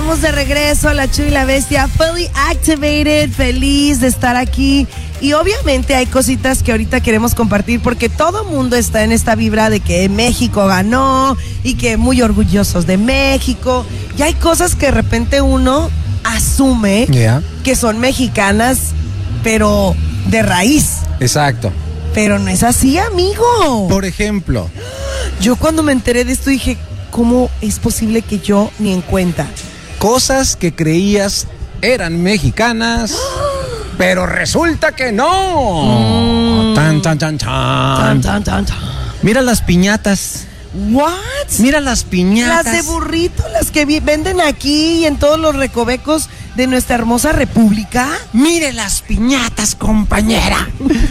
estamos de regreso, La Chuy y la Bestia, fully activated, feliz de estar aquí. Y obviamente hay cositas que ahorita queremos compartir porque todo mundo está en esta vibra de que México ganó y que muy orgullosos de México. Y hay cosas que de repente uno asume que son mexicanas, pero de raíz. Exacto. Pero no es así, amigo. Por ejemplo, yo cuando me enteré de esto dije, ¿cómo es posible que yo ni en cuenta? Cosas que creías eran mexicanas, pero resulta que no. Tan, tan, tan, tan. Tan, tan, tan, tan. Mira las piñatas. What? Mira las piñatas. Las de burrito, las que venden aquí y en todos los recovecos de nuestra hermosa república. Mire las piñatas, compañera.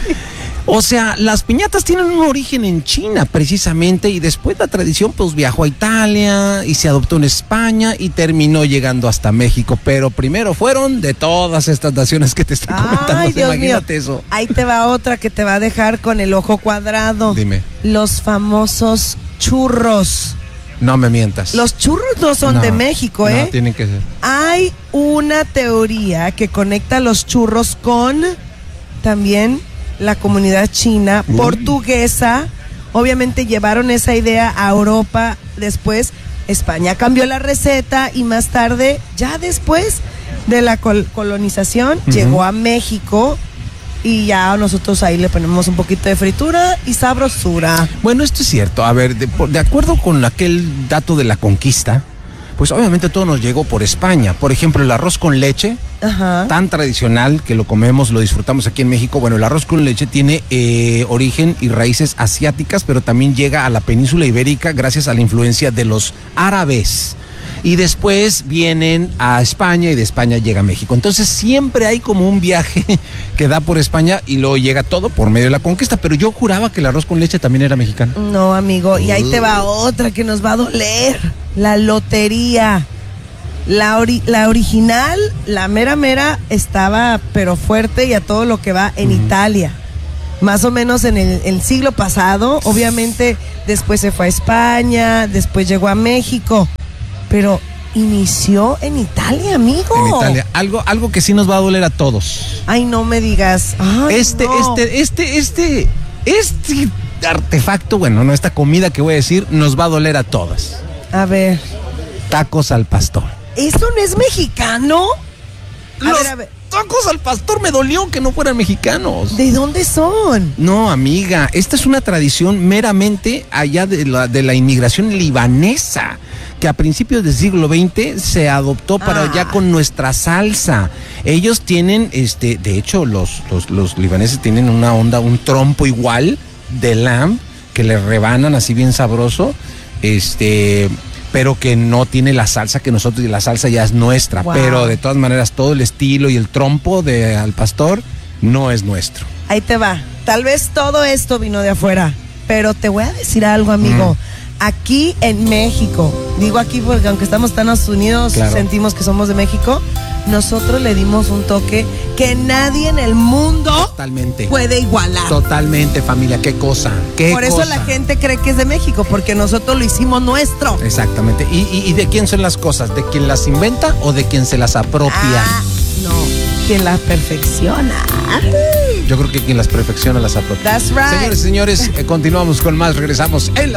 O sea, las piñatas tienen un origen en China, precisamente, y después la tradición pues viajó a Italia y se adoptó en España y terminó llegando hasta México. Pero primero fueron de todas estas naciones que te están comentando. Ay, Dios imagínate mío. eso. Ahí te va otra que te va a dejar con el ojo cuadrado. Dime. Los famosos churros. No me mientas. Los churros no son de México, ¿eh? No, tienen que ser. Hay una teoría que conecta los churros con también la comunidad china, portuguesa. Obviamente llevaron esa idea a Europa. Después España cambió la receta y más tarde, ya después de la colonización, llegó a México. Y ya nosotros ahí le ponemos un poquito de fritura y sabrosura. Bueno, esto es cierto. A ver, de acuerdo con aquel dato de la conquista, pues obviamente todo nos llegó por España. Por ejemplo, el arroz con leche, tan tradicional que lo comemos, lo disfrutamos aquí en México. Bueno, el arroz con leche tiene origen y raíces asiáticas, pero también llega a la península ibérica gracias a la influencia de los árabes. Y después vienen a España y de España llega a México. Entonces siempre hay como un viaje que da por España y luego llega todo por medio de la conquista. Pero yo juraba que el arroz con leche también era mexicano. No, amigo, y ahí te va otra que nos va a doler. La lotería. La original, la mera, estaba pero fuerte y a todo lo que va en Italia. Más o menos en el siglo pasado. Obviamente después se fue a España, después llegó a México. Pero inició en Italia, amigo. En Italia. Algo que sí nos va a doler a todos. Ay, no me digas. Ay, este artefacto, bueno, no, esta comida que voy a decir, nos va a doler a todas. A ver. Tacos al pastor. ¿Eso no es mexicano? A ver. Tacos al pastor me dolió que no fueran mexicanos. ¿De dónde son? No, amiga, esta es una tradición meramente allá de la inmigración libanesa, que a principios del siglo XX se adoptó para allá con nuestra salsa. Ellos tienen, de hecho, los libaneses tienen una onda, un trompo igual de lamb, que le rebanan así bien sabroso, pero que no tiene la salsa que nosotros, y la salsa ya es nuestra. Wow. Pero de todas maneras todo el estilo y el trompo de al pastor no es nuestro. Ahí te va. Tal vez todo esto vino de afuera, pero te voy a decir algo, amigo. Aquí en México, digo aquí porque aunque estamos en Estados Unidos, claro, sentimos que somos de México. Nosotros le dimos un toque que nadie en el mundo puede igualar. Totalmente, familia, qué cosa. Por eso la gente cree que es de México, porque nosotros lo hicimos nuestro. Exactamente. ¿Y de quién son las cosas? ¿De quién las inventa o de quién se las apropia? No, quien las perfecciona. Yo creo que quien las perfecciona las apropia. That's right. Señores, continuamos con más. Regresamos en la